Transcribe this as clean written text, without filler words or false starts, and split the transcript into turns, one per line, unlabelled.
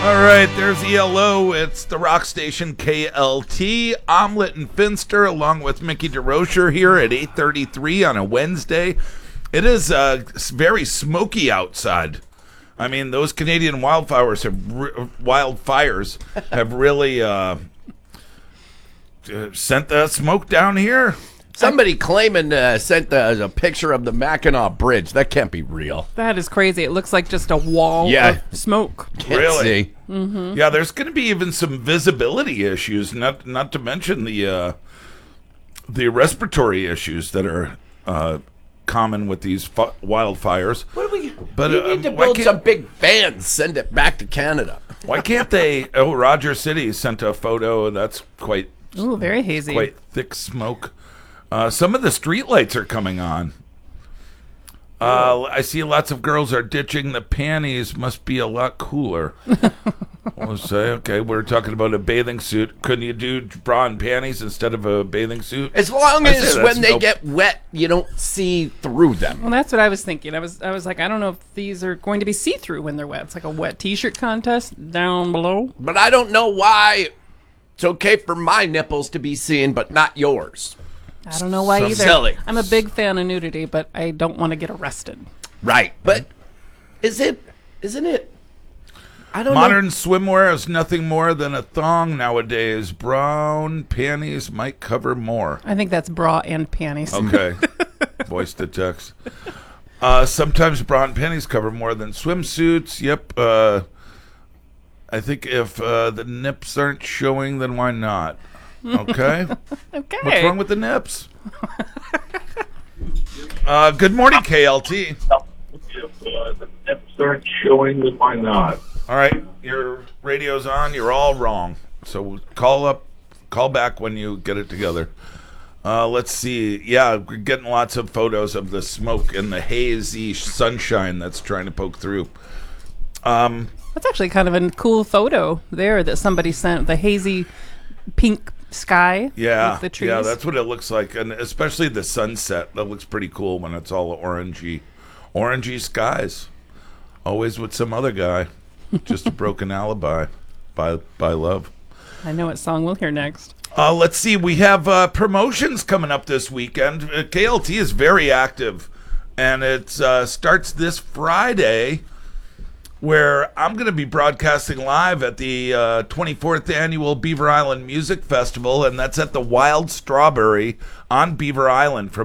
All right, there's ELO. It's the rock station KLT. Omelette and Finster, along with Mickey DeRocher here at 8:33 on a Wednesday. It is very smoky outside. I mean, those Canadian wildfires have really sent the smoke down here.
Somebody claiming sent a picture of the Mackinac Bridge. That can't be real.
That is crazy. It looks like just a wall of smoke.
Can't see.
Mm-hmm.
Yeah, there's going to be even some visibility issues, not to mention the respiratory issues that are common with these wildfires.
We need to build some big vans, send it back to Canada.
Why can't they? Oh, Roger City sent a photo. That's quite
very hazy.
Quite thick smoke. Some of the streetlights are coming on. I see lots of girls are ditching the panties. Must be a lot cooler. We'll say, okay, we're talking about a bathing suit. Couldn't you do bra and panties instead of a bathing suit?
As long as when they get wet, you don't see through them.
Well, that's what I was thinking. I was like, I don't know if these are going to be see-through when they're wet. It's like a wet T-shirt contest down below.
But I don't know why it's okay for my nipples to be seen, but not yours.
I don't know why either.
Silly.
I'm a big fan of nudity, but I don't want to get arrested.
Right. But isn't it? I don't know.
Modern swimwear is nothing more than a thong nowadays. Brown panties might cover more.
I think that's bra and panties.
Okay. Voice to text. Sometimes bra and panties cover more than swimsuits. Yep. I think if the nips aren't showing, then why not? Okay.
Okay.
What's wrong with the nips? Good morning, KLT.
If the nips aren't showing, then why not?
All right, your radio's on. You're all wrong. So call back when you get it together. Let's see. Yeah, we're getting lots of photos of the smoke and the hazy sunshine that's trying to poke through.
That's actually kind of a cool photo there that somebody sent. The hazy pink sky with the trees.
Yeah, that's what it looks like. And especially the sunset. That looks pretty cool when it's all orangey skies. Always with some other guy. Just a broken alibi by love.
I know what song we'll hear next.
Let's see. We have promotions coming up this weekend. KLT is very active. And it starts this Friday, where I'm going to be broadcasting live at the 24th Annual Beaver Island Music Festival, and that's at the Wild Strawberry on Beaver Island from